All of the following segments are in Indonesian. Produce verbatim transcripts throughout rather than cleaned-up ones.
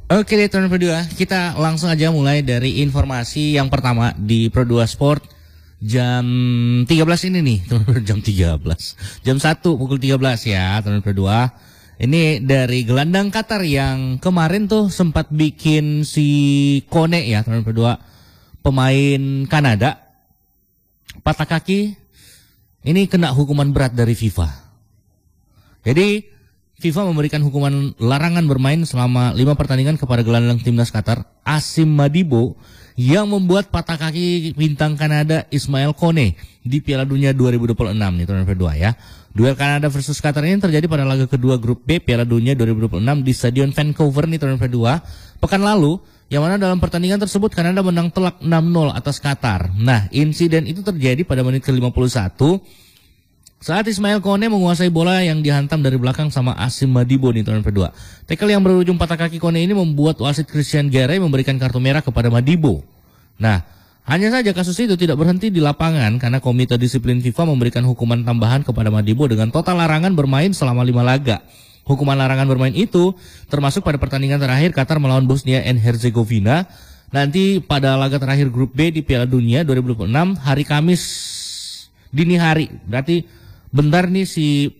Oke deh teman Pro dua, kita langsung aja mulai dari informasi yang pertama di Pro dua Sport jam tiga belas ini nih, teman Pro, jam tiga belas. Jam satu pukul tiga belas ya, teman Pro dua. Ini dari gelandang Qatar yang kemarin tuh sempat bikin si Kone ya, teman Pro dua. Pemain Kanada patah kaki, ini kena hukuman berat dari FIFA. Jadi FIFA memberikan hukuman larangan bermain selama lima pertandingan kepada gelandang timnas Qatar, Asim Madibo, yang membuat patah kaki bintang Kanada Ismail Kone di Piala Dunia dua ribu dua puluh enam nih, teman dua ya. Duel Kanada versus Qatar ini terjadi pada laga kedua grup B Piala Dunia dua ribu dua puluh enam di Stadion Vancouver nih, teman dua. Pekan lalu, yang mana dalam pertandingan tersebut Kanada menang telak enam nol atas Qatar. Nah, insiden itu terjadi pada menit ke lima puluh satu. Saat Ismail Kone menguasai bola yang dihantam dari belakang sama Asim Madibo nih, teman dua. Tackle yang berujung patah kaki Kone ini membuat wasit Christian Garay memberikan kartu merah kepada Madibo. Nah, hanya saja kasus itu tidak berhenti di lapangan karena Komite Disiplin FIFA memberikan hukuman tambahan kepada Madibo dengan total larangan bermain selama lima laga. Hukuman larangan bermain itu termasuk pada pertandingan terakhir Qatar melawan Bosnia and Herzegovina nanti pada laga terakhir grup B di Piala Dunia dua ribu dua puluh enam hari Kamis dini hari. Berarti bentar nih si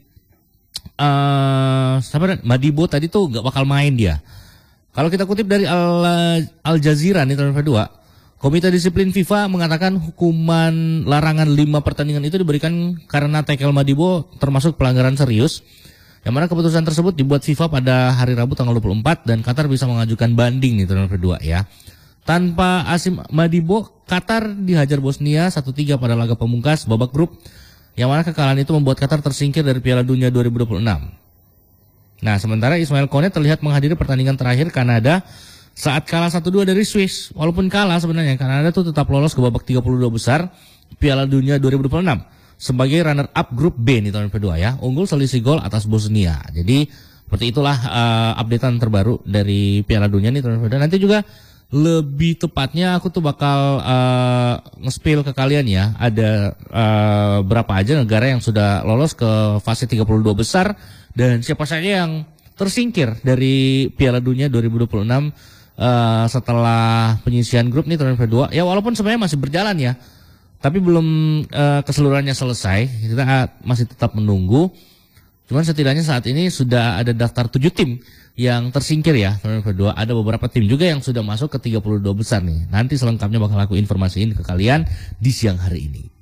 uh, siapa Madibo tadi tuh nggak bakal main dia. Kalau kita kutip dari Al, Al Jazeera nih, teman dua, Komite Disiplin FIFA mengatakan hukuman larangan lima pertandingan itu diberikan karena tackle Madibo termasuk pelanggaran serius. Yang mana keputusan tersebut dibuat FIFA pada hari Rabu tanggal dua puluh empat dan Qatar bisa mengajukan banding nih, teman dua ya. Tanpa Asim Madibo, Qatar dihajar Bosnia satu tiga pada laga pemungkas babak grup, yang mana kekalahan itu membuat Qatar tersingkir dari Piala Dunia dua ribu dua puluh enam. Nah, sementara Ismail Kone terlihat menghadiri pertandingan terakhir Kanada saat kalah satu dua dari Swiss. Walaupun kalah sebenarnya, Kanada tuh tetap lolos ke babak tiga puluh dua besar Piala Dunia dua ribu dua puluh enam sebagai runner-up grup B nih, tahun kedua ya. Unggul selisih gol atas Bosnia. Jadi, seperti itulah uh, updatean terbaru dari Piala Dunia nih, tahun kedua. Nanti juga lebih tepatnya aku tuh bakal uh, nge-spill ke kalian ya. Ada uh, berapa aja negara yang sudah lolos ke fase tiga puluh dua besar dan siapa saja yang tersingkir dari Piala Dunia dua ribu dua puluh enam uh, setelah penyisian grup nih, tahun kedua. Ya walaupun sebenarnya masih berjalan ya, tapi belum uh, keseluruhannya selesai. Kita masih tetap menunggu. Cuman setidaknya saat ini sudah ada daftar tujuh tim yang tersingkir ya, teman kedua. Ada beberapa tim juga yang sudah masuk ke tiga puluh dua besar nih. Nanti selengkapnya bakal aku informasiin ke kalian di siang hari ini.